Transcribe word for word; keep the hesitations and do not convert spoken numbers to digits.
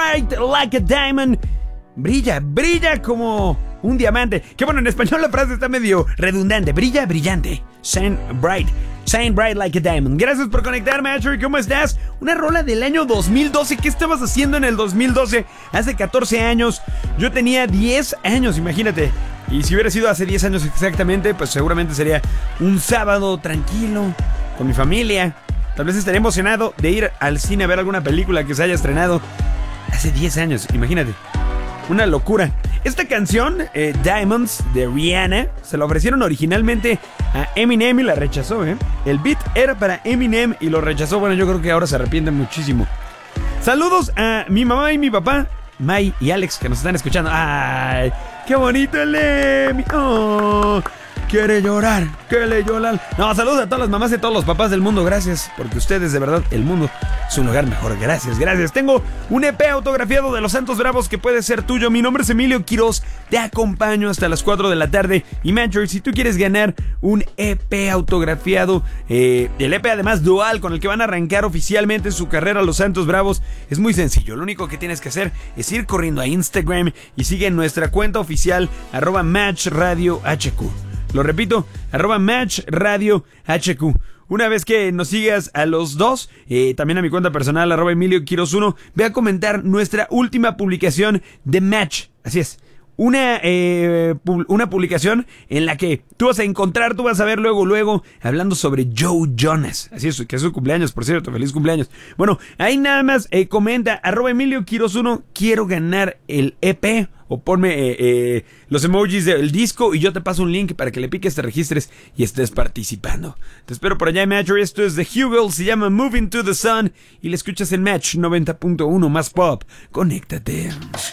bright like a diamond. Brilla, brilla como un diamante. Que bueno, en español la frase está medio redundante. Brilla, brillante. Shine bright. Shine bright like a diamond. Gracias por conectarme, Asher. ¿Cómo estás? Una rola del año dos mil doce. ¿Qué estabas haciendo en el dos mil doce? Hace catorce años. Yo tenía diez años, imagínate. Y si hubiera sido hace diez años exactamente, pues seguramente sería un sábado tranquilo, con mi familia. Tal vez estaría emocionado de ir al cine a ver alguna película que se haya estrenado hace diez años, imagínate. Una locura. Esta canción, eh, Diamonds, de Rihanna, se la ofrecieron originalmente a Eminem y la rechazó, ¿eh? El beat era para Eminem y lo rechazó. Bueno, yo creo que ahora se arrepienten muchísimo. Saludos a mi mamá y mi papá, May y Alex, que nos están escuchando. ¡Ay! ¡Qué bonito el Emi! ¡Oh! Quiere llorar, quiere llorar. No, saludos a todas las mamás y a todos los papás del mundo. Gracias, porque ustedes, de verdad, el mundo es un lugar mejor. Gracias, gracias. Tengo un E P autografiado de los Santos Bravos que puede ser tuyo. Mi nombre es Emilio Quiroz. Te acompaño hasta las cuatro de la tarde. Y Manchester, si tú quieres ganar un E P autografiado, eh, el E P además dual, con el que van a arrancar oficialmente su carrera los Santos Bravos, es muy sencillo. Lo único que tienes que hacer es ir corriendo a Instagram y sigue nuestra cuenta oficial, arroba Match Radio H Q. Lo repito, arroba Match Radio H Q. Una vez que nos sigas a los dos, eh, también a mi cuenta personal, arroba Emilio Quiroz uno, ve a comentar nuestra última publicación de Match. Así es. Una, eh, pu- una publicación en la que tú vas a encontrar, tú vas a ver luego, luego, hablando sobre Joe Jonas. Así es, que es su cumpleaños, por cierto, feliz cumpleaños. Bueno, ahí nada más eh, comenta, arroba Emilio Quiroz uno, quiero ganar el E P, o ponme eh, eh, los emojis del disco y yo te paso un link para que le piques, te registres y estés participando. Te espero por allá en Match. Esto es The Hugel, se llama Moving to the Sun y le escuchas en Match noventa punto uno más pop. Conéctate.